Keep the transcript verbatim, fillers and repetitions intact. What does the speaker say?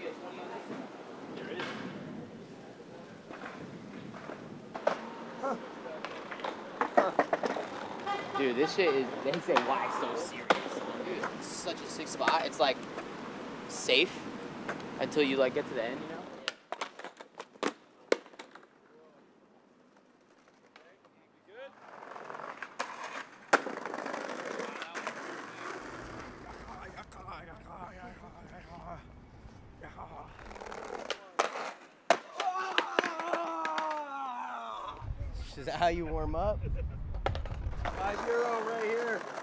Dude, this shit is, they say, why so serious? Dude, it's such a sick spot. It's like safe until you like get to the end, you know? Is that how you warm up? five euro right here.